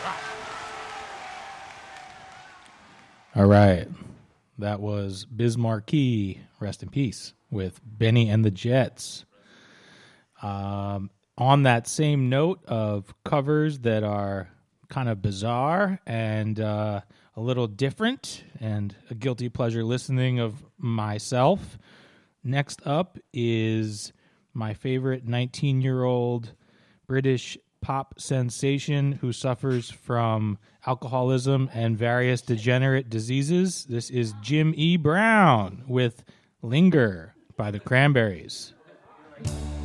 All right. That was Biz Markie, rest in peace, with Benny and the Jets. On that same note of covers that are kind of bizarre and a little different and a guilty pleasure listening of myself, next up is my favorite 19-year-old British pop sensation who suffers from alcoholism and various degenerate diseases. This is Jim E. Brown with Linger by the Cranberries.